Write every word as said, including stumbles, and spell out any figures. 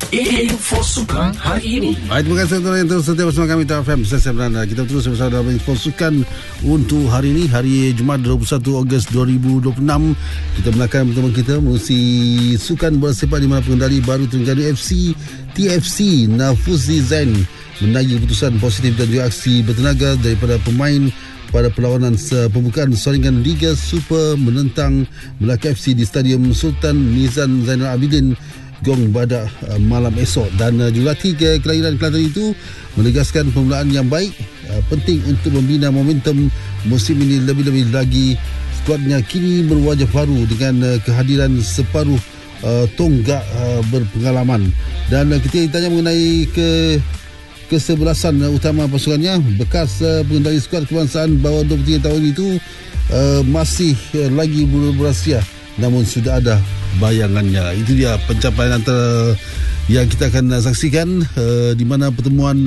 Info Sukan hari ini. Baik, terima kasih tuan yang terus setia bersama kami di F M Saya Sebenarnya. Kita terus bersama dalam Info Sukan untuk hari ini, hari Jumaat dua puluh satu Ogos dua ribu dua puluh enam. Kita menakkan teman kita mengurusi sukan bola sepak di mana pengendali baru Terengganu F C T F C Nafuzi Zain menagih keputusan positif dan juga aksi bertenaga daripada pemain pada perlawanan pembukaan saringan Liga Super menentang Melaka F C di Stadium Sultan Mizan Zainal Abidin Gong pada uh, malam esok. Dan uh, jurulatih ke kelahiran Kelantan itu menegaskan permulaan yang baik uh, penting untuk membina momentum musim ini. Lebih-lebih lagi skuadnya kini berwajah baru dengan uh, kehadiran separuh uh, tonggak uh, berpengalaman. Dan uh, kita tanya mengenai ke kesebelasan uh, utama pasukannya. Bekas uh, pengendali skuad kebangsaan bawah dua puluh tiga tahun itu uh, masih uh, lagi berahsia, namun sudah ada bayangannya. Itu dia pencapaian antara yang kita akan saksikan uh, di mana pertemuan